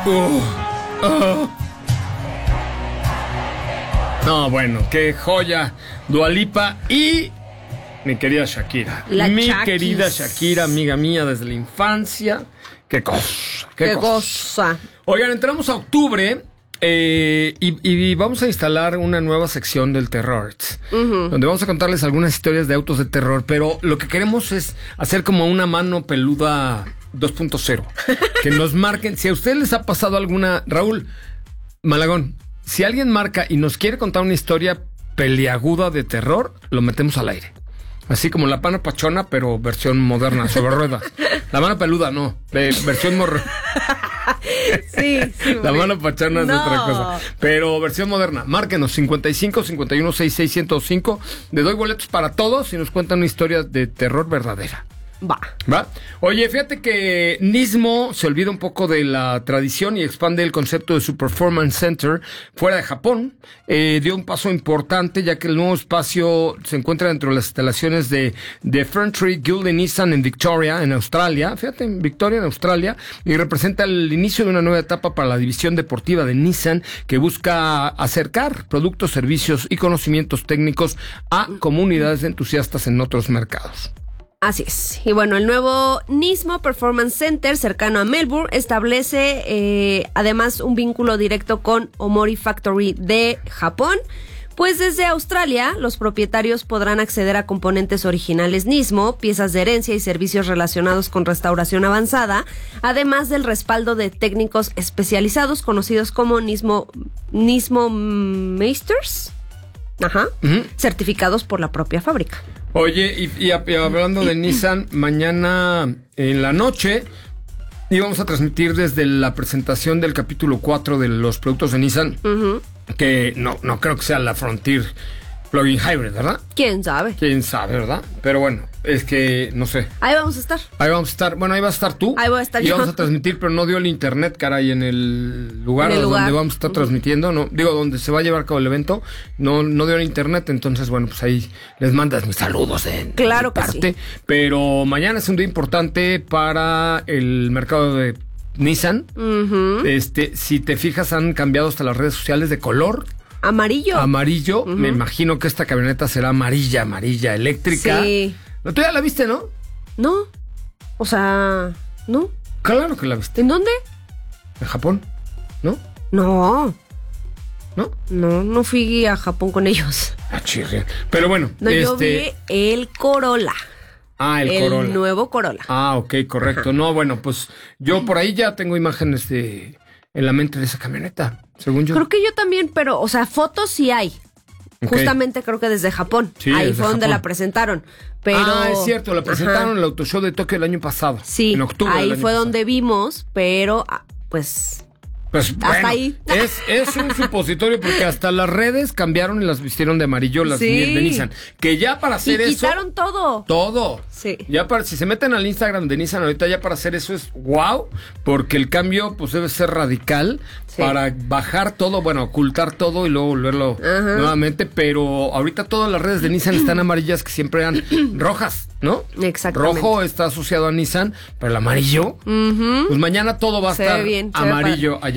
No, bueno, qué joya. Dua Lipa y mi querida Shakira. Querida Shakira, amiga mía desde la infancia. Qué cosa. Qué cosa. Oigan, entramos a octubre y vamos a instalar una nueva sección del terror, donde vamos a contarles algunas historias de autos de terror, pero lo que queremos es hacer como una mano peluda 2.0. Que nos marquen, si a ustedes les ha pasado alguna... Raúl Malagón, si alguien marca y nos quiere contar una historia peliaguda de terror, lo metemos al aire. Así como la mano pachona, pero versión moderna, sobre ruedas. La mano peluda, no, versión Sí, la mano pachona es otra cosa. Pero versión moderna. Márquenos 55 51 66 105. Le doy boletos para todos y nos cuentan una historia de terror verdadera. Va. Oye, fíjate que Nismo se olvida un poco de la tradición y expande el concepto de su Performance Center fuera de Japón. Dio un paso importante, ya que el nuevo espacio se encuentra dentro de las instalaciones de Ferntree Gilde Nissan en Victoria, en Australia. Fíjate, en Victoria, en Australia. Y representa el inicio de una nueva etapa para la división deportiva de Nissan, que busca acercar productos, servicios y conocimientos técnicos a comunidades de entusiastas en otros mercados. Así es. Y bueno, el nuevo Nismo Performance Center, cercano a Melbourne, establece además un vínculo directo con Omori Factory de Japón. Pues desde Australia, los propietarios podrán acceder a componentes originales Nismo, piezas de herencia y servicios relacionados con restauración avanzada, además del respaldo de técnicos especializados conocidos como Nismo Meisters, certificados por la propia fábrica. Oye, y hablando de Nissan, mañana en la noche íbamos a transmitir desde la presentación del capítulo 4 de los productos de Nissan, que no creo que sea la Frontier Plug-in Hybrid, ¿verdad? ¿Quién sabe? ¿Quién sabe, verdad? Pero bueno, es que no sé. Ahí vamos a estar. Bueno, ahí vas a estar tú. Ahí voy a estar y yo. Vamos a transmitir, pero no dio el internet, caray, en el lugar donde vamos a estar transmitiendo. No, digo, donde se va a llevar a cabo el evento. No dio el internet, entonces, bueno, pues ahí les mandas mis saludos claro que parte. Sí. Pero mañana es un día importante para el mercado de Nissan. Si te fijas, han cambiado hasta las redes sociales de color. Amarillo. Me imagino que esta camioneta será amarilla eléctrica. Sí. ¿Tú ya la viste, no? No. O sea, no. Claro que la viste. ¿En dónde? ¿En Japón? ¿No? No. ¿No? No fui a Japón con ellos. Ah, chirria. Pero bueno. No, yo vi el Corolla. Ah, el Corolla. El nuevo Corolla. Ah, ok, correcto. No, bueno, pues yo por ahí ya tengo imágenes en la mente de esa camioneta, según yo. Creo que yo también, pero, o sea, fotos sí hay. Okay. Justamente creo que desde Japón. Sí, ahí desde fue donde Japón la presentaron. Pero... Ah, es cierto, la presentaron en el Auto Show de Tokio el año pasado. Sí, en octubre ahí fue pasado. donde vimos, pero pues hasta bueno, ahí. Es un supositorio porque hasta las redes cambiaron y las vistieron de amarillo las de Nissan. Que ya para hacer eso... quitaron todo. Todo. Sí. Ya si se meten al Instagram de Nissan ahorita, ya para hacer eso es wow, porque el cambio pues debe ser radical para bajar todo, bueno, ocultar todo y luego volverlo nuevamente, pero ahorita todas las redes de Nissan están amarillas, que siempre eran rojas, ¿no? Exactamente. Rojo está asociado a Nissan, pero el amarillo, pues mañana todo va a estar amarillo allá.